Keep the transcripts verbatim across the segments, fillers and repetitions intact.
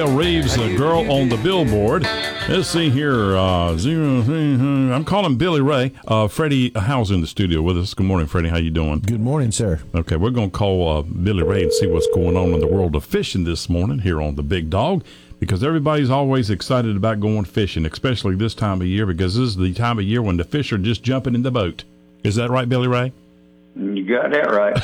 Dale Reeves, the girl on the billboard. Let's see here. Uh, zero, I'm calling Billy Ray. Uh, Freddie Howell's in the studio with us. Good morning, Freddie. How you doing? Good morning, sir. Okay, we're going to call uh, Billy Ray and see what's going on in the world of fishing this morning here on the Big Dog, because everybody's always excited about going fishing, especially this time of year, because this is the time of year when the fish are just jumping in the boat. Is that right, Billy Ray? You got that right.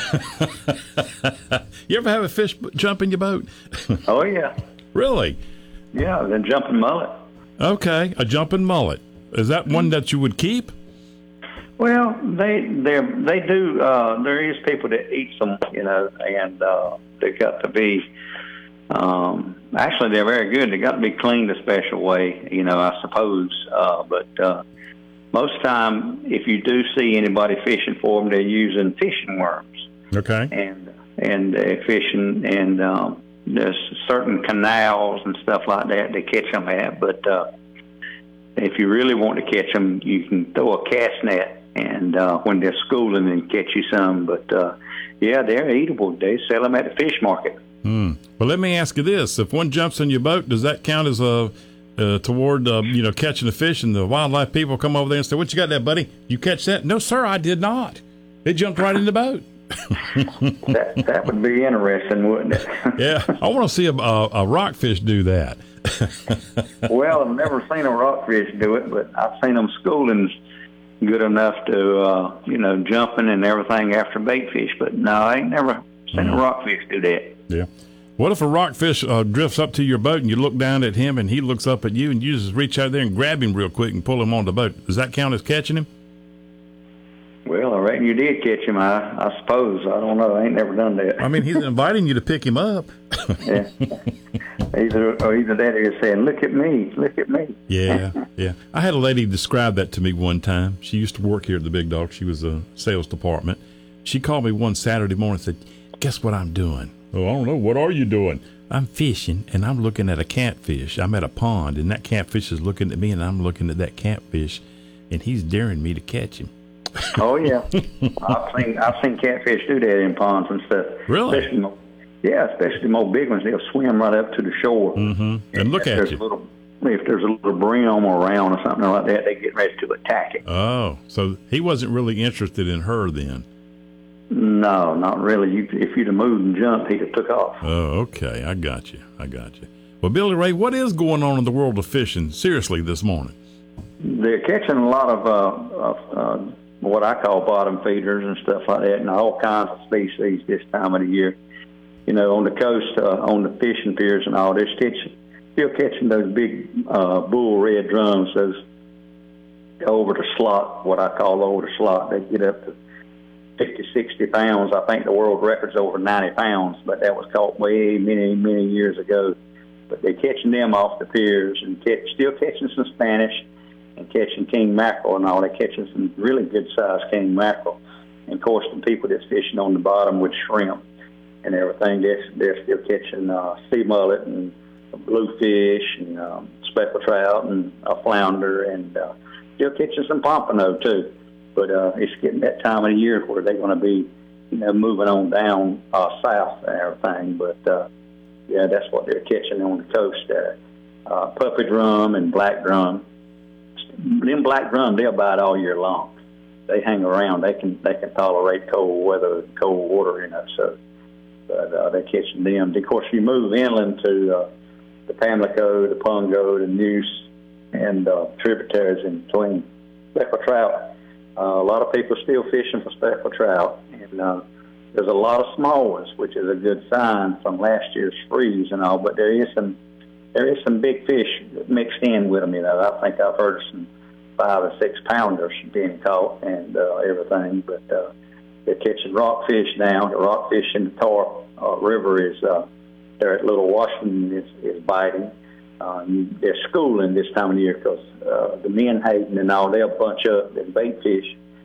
You ever have a fish jump in your boat? Oh, yeah. Really? Yeah, the jumping mullet. Okay, a jumping mullet. Is that one that you would keep? Well, they they they do. Uh, there is people that eat them, you know, and uh, they got to be. Um, actually, they're very good. They got to be cleaned a special way, you know, I suppose. Uh, but uh, most time, if you do see anybody fishing for them, they're using fishing worms. Okay. And and they're fishing, and um, there's certain canals and stuff like that they catch them at. But uh, if you really want to catch them, you can throw a cast net, and uh, when they're schooling, and catch you some. But uh, yeah, they're eatable. They sell them at the fish market. Hmm. Well, let me ask you this: if one jumps in your boat, does that count as a uh, toward uh, you know catching the fish? And the wildlife people come over there and say, "What you got there, buddy? You catch that?" "No, sir, I did not. It jumped right in the boat." that that would be interesting, wouldn't it? Yeah, I want to see a, a, a rockfish do that. Well, I've never seen a rockfish do it, but I've seen them schooling good enough to uh, you know jumping and everything after bait fish. But no, I ain't never seen mm. a rockfish do that. Yeah. What if a rockfish uh, drifts up to your boat and you look down at him and he looks up at you and you just reach out there and grab him real quick and pull him on the boat? Does that count as catching him? Well, I reckon you did catch him, I, I suppose. I don't know. I ain't never done that. I mean, he's inviting you to pick him up. Yeah. Either, or either that or he's saying, look at me, look at me. Yeah, yeah. I had a lady describe that to me one time. She used to work here at the Big Dog. She was a sales department. She called me one Saturday morning and said, guess what I'm doing? Oh, I don't know. What are you doing? I'm fishing, and I'm looking at a catfish. I'm at a pond, and that catfish is looking at me, and I'm looking at that catfish, and he's daring me to catch him. Oh, yeah. I've seen I've seen catfish do that in ponds and stuff. Really? Especially more, yeah, especially the more big ones. They'll swim right up to the shore. Mm-hmm. And, and look at you. Little, if there's a little brim around or something like that, they get ready to attack it. Oh, so he wasn't really interested in her then. No, not really. You, if you'd have moved and jumped, he'd have took off. Oh, okay. I got you. I got you. Well, Billy Ray, what is going on in the world of fishing, seriously, this morning? They're catching a lot of, uh, of uh, what I call bottom feeders and stuff like that, and all kinds of species this time of the year. You know, on the coast, uh, on the fishing piers and all, they're catching, still catching those big uh, bull red drums, those over the slot, what I call over the slot. They get up to fifty, sixty pounds. I think the world record's over ninety pounds, but that was caught way many, many years ago. But they're catching them off the piers and catch, still catching some Spanish and catching king mackerel and all. They're catching some really good-sized king mackerel. And, of course, the people that's fishing on the bottom with shrimp and everything, they're, they're still catching uh, sea mullet and bluefish and um, speckled trout and a flounder and uh, still catching some pompano, too. But uh, it's getting that time of the year where they're going to be, you know, moving on down uh, south and everything. But, uh, yeah, that's what they're catching on the coast there. Uh, puppy drum and black drum. Them black drum, they'll bite all year long. They hang around. They can they can tolerate cold weather and cold water, you know. So, but uh, they're catching them. Of course, you move inland to uh, the Pamlico, the Pungo, the Neuse, and uh, tributaries in between. Speckled trout. Uh, a lot of people still fishing for speckled trout, and uh, there's a lot of small ones, which is a good sign from last year's freeze and all. But there is some there is some big fish mixed in with them. You know, I think I've heard some five or six pounders being caught and uh, everything. But uh, they're catching rockfish now. The rockfish in the Tar uh, River is uh, there at Little Washington is, is biting. Uh, they're schooling this time of year because uh, the menhaden and all, they'll bunch up and bait fish,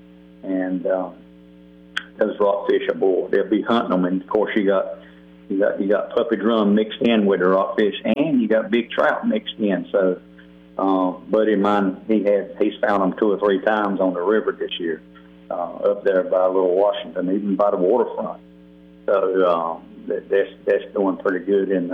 and um, those rockfish are boiled. They'll be hunting them, and of course you got you got you got puppy drum mixed in with the rockfish, and you got big trout mixed in. So, uh, buddy of mine, he had he's found them two or three times on the river this year, uh, up there by Little Washington, even by the waterfront. So uh, that's that's doing pretty good in. Uh,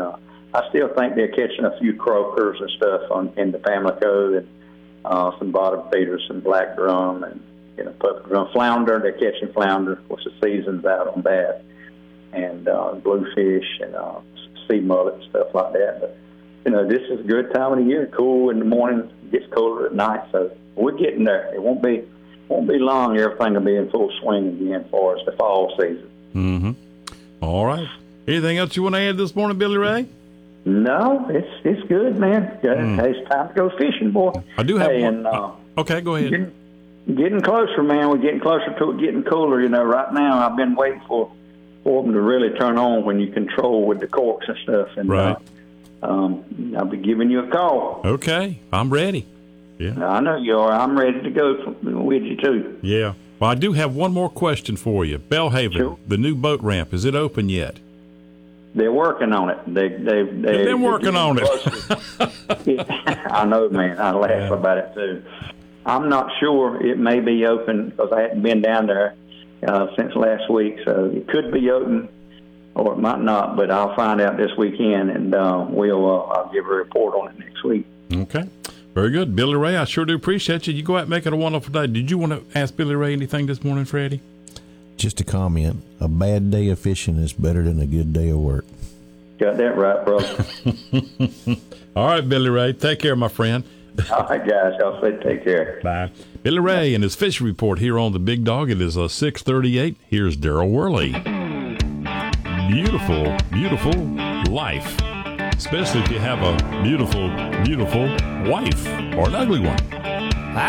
I still think they're catching a few croakers and stuff on in the Pamlico, and uh, some bottom feeders, some black drum, and you know, puppet drum, flounder. They're catching flounder. Of course, the season's out on that, and uh, bluefish and uh, sea mullet and stuff like that. But you know, this is a good time of the year. Cool in the morning, gets colder at night. So we're getting there. It won't be won't be long. Everything will be in full swing again for us the fall season. Mm-hmm. All right. Anything else you want to add this morning, Billy Ray? No, it's it's good, man. Mm. It's time to go fishing, boy. I do have hey, one. And, uh, okay, go ahead. Getting, getting closer, man. We're getting closer to it getting cooler. You know, right now I've been waiting for, for them to really turn on when you control with the corks and stuff. And, right. Uh, um, I'll be giving you a call. Okay, I'm ready. Yeah, I know you are. I'm ready to go with you, too. Yeah. Well, I do have one more question for you. Bellhaven, sure. The new boat ramp, is it open yet? They're working on it. They, they, they, They've been working on it. I know, man. I laugh yeah. about it, too. I'm not sure. It may be open because I hadn't been down there uh, since last week, so it could be open or it might not, but I'll find out this weekend, and uh, we'll uh, I'll give a report on it next week. Okay. Very good. Billy Ray, I sure do appreciate you. You go out and make it a wonderful day. Did you want to ask Billy Ray anything this morning, Freddie? Just a comment. A bad day of fishing is better than a good day of work. Got that right, brother. All right, Billy Ray. Take care, my friend. All right, guys. Y'all say take care. Bye. Billy Ray and his fishing report here on the Big Dog. It is uh, six thirty-eight. Here's Daryl Worley. Beautiful, beautiful life. Especially if you have a beautiful, beautiful wife or an ugly one.